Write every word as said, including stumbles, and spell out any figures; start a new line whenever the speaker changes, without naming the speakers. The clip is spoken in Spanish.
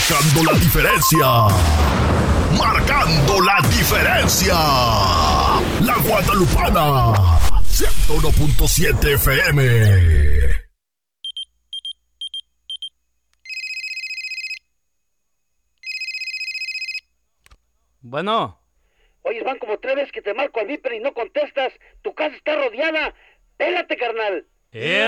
Marcando la diferencia. Marcando la diferencia. La Guadalupana. ciento uno punto siete F M.
Bueno.
Oye, van como tres veces que te marco al Viper y no contestas. Tu casa está rodeada. Pélate, carnal.
Eh.